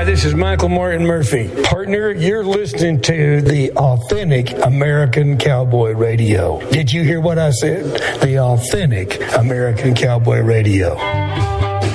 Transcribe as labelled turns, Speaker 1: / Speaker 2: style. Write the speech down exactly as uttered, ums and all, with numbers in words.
Speaker 1: this is Michael Martin Murphy. Partner, you're listening to the Authentic American Cowboy Radio. Did you hear what I said? The Authentic American Cowboy Radio.